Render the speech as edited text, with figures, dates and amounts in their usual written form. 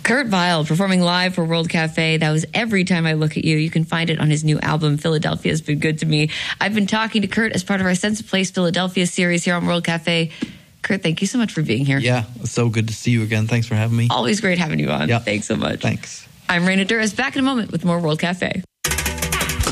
Kurt Vile performing live for World Cafe. That was Every Time I Look at You. You can find it on his new album, Philadelphia Has Been Good to Me. I've been talking to Kurt as part of our Sense of Place Philadelphia series here on World Cafe. Kurt, thank you so much for being here. Yeah, it's so good to see you again. Thanks for having me. Always great having you on. Yeah. Thanks so much. Thanks. I'm Raina Duras, back in a moment with more World Cafe.